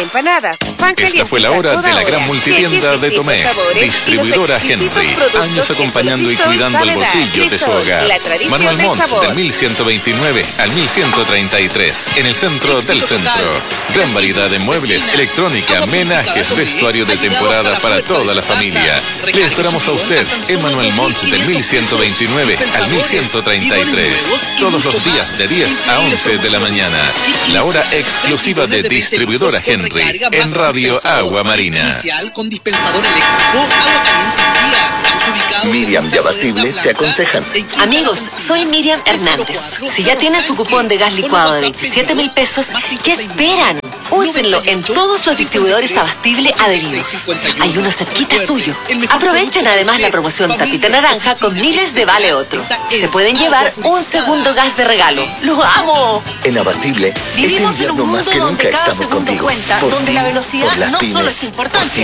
empanadas, pan caliente. Esta fue la hora de la gran multitienda de Tomé. Distribuidora Henry. Años acompañando y cuidando el bolsillo de su hogar. Manuel Montt, del 1129 al 1133. En el centro del centro. Gran variedad de muebles, electrónica, menajes, vestuario de temporada para toda la familia. Le esperamos a usted en Manuel Montt, del 1129 al 1133. Todos los días de 10 a 11 de la mañana. La hora exclusiva de Distribuidora Henry en Radio Agua Marina. Miriam y Abastible te aconsejan. Amigos, soy Miriam Hernández. Si ya tienen su cupón de gas licuado de 27.000 pesos, ¿qué esperan? Úsenlo en todos los distribuidores Abastible adheridos. Hay uno cerquita suyo. Aprovechen además la promoción Tapita Naranja con miles de vale otro. Se pueden llevar un segundo gas de regalo. ¡Lo amo! En Abastible, Vivimos este en un invierno mundo más que donde nunca cada estamos segundo contigo. cuenta, Por donde ti, la velocidad por las no solo pymes, es importante,